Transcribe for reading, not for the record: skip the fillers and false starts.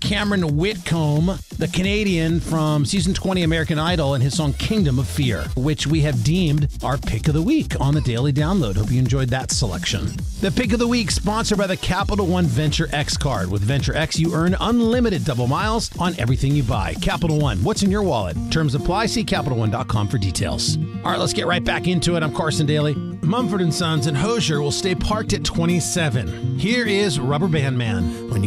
Cameron Whitcomb, the Canadian from Season 20 American Idol, and his song Kingdom of Fear, which we have deemed our Pick of the Week on the Daily Download. Hope you enjoyed that selection. The Pick of the Week, sponsored by the Capital One Venture X card. With Venture X, you earn unlimited double miles on everything you buy. Capital One, what's in your wallet? Terms apply. See CapitalOne.com for details. All right, let's get right back into it. I'm Carson Daly. Mumford & Sons and Hosier will stay parked at 27. Here is Rubber Band Man. When you